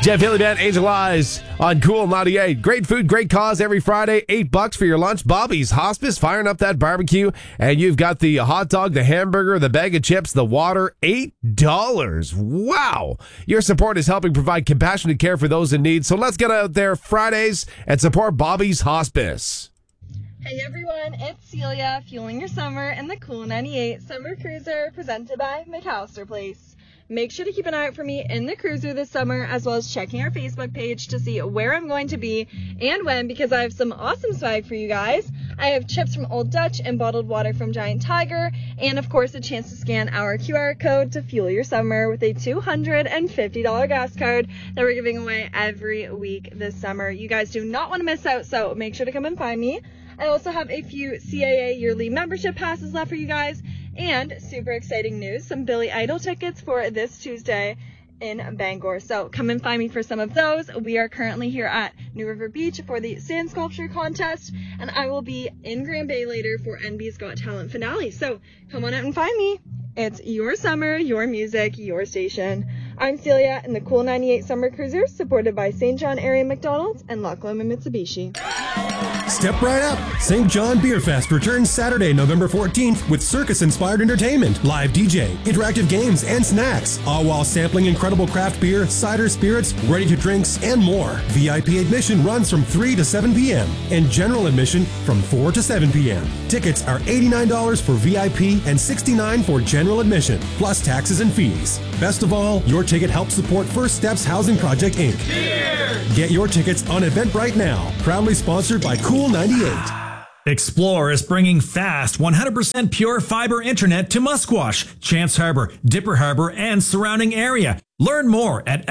Jeff Haley Band, Angel Eyes on Cool 98. Great food, great cause every Friday. $8 for your lunch. Bobby's Hospice, firing up that barbecue. And you've got the hot dog, the hamburger, the bag of chips, the water. $8. Wow. Your support is helping provide compassionate care for those in need. So let's get out there Fridays and support Bobby's Hospice. Hey everyone, it's Celia, fueling your summer in the Cool 98 Summer Cruiser presented by McAllister Place. Make sure to keep an eye out for me in the cruiser this summer, as well as checking our Facebook page to see where I'm going to be and when, because I have some awesome swag for you guys. I have chips from Old Dutch and bottled water from Giant Tiger, and of course a chance to scan our QR code to fuel your summer with a $250 gas card that we're giving away every week this summer. You guys do not want to miss out, so make sure to come and find me. I also have a few CAA yearly membership passes left for you guys. And super exciting news, some Billy Idol tickets for this Tuesday in Bangor. So come and find me for some of those. We are currently here at New River Beach for the sand sculpture contest, and I will be in Grand Bay later for NB's Got Talent finale. So come on out and find me. It's your summer, your music, your station. I'm Celia in the Cool 98 Summer Cruiser, supported by St. John Area McDonald's and Loch Lomond Mitsubishi. Step right up. St. John Beer Fest returns Saturday, November 14th with circus-inspired entertainment, live DJ, interactive games, and snacks, all while sampling incredible craft beer, cider spirits, ready-to-drinks, and more. VIP admission runs from 3 to 7 p.m. and general admission from 4 to 7 p.m. Tickets are $89 for VIP and $69 for general admission, plus taxes and fees. Best of all, your ticket helps support First Steps Housing Project, Inc. Cheers! Get your tickets on Eventbrite now. Proudly sponsored by Cool 98. Explore is bringing fast, 100% pure fiber internet to Musquash, Chance Harbor, Dipper Harbor, and surrounding area. Learn more at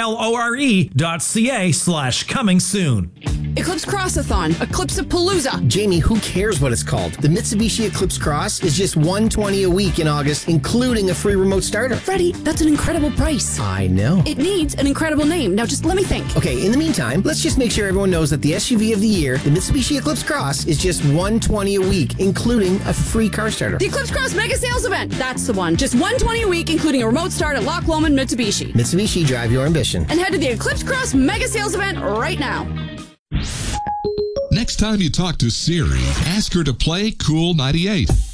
xplore.ca/coming soon. Eclipse Crossathon, Eclipsapalooza. Jamie, who cares what it's called? The Mitsubishi Eclipse Cross is just $120 a week in August, including a free remote starter. Freddie, that's an incredible price. I know. It needs an incredible name. Now just let me think. Okay, in the meantime, let's just make sure everyone knows that the SUV of the year, the Mitsubishi Eclipse Cross, is just $120 a week, including a free car starter. The Eclipse Cross Mega Sales Event. That's the one. Just $120 a week, including a remote start at Loch Lomond Mitsubishi. Mitsubishi, drive your ambition. And head to the Eclipse Cross Mega Sales Event right now. Next time you talk to Siri, ask her to play Cool 98.